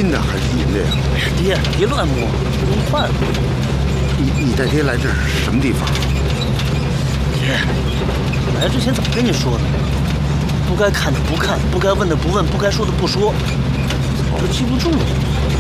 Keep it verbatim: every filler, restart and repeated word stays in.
金的还是银的呀？ 哎呀，爹，别乱摸，弄坏了。 你你带爹来这是什么地方？ 爹，来之前怎么跟你说的？不该看的不看，不该问的不问，不该说的不说，早都记不住了。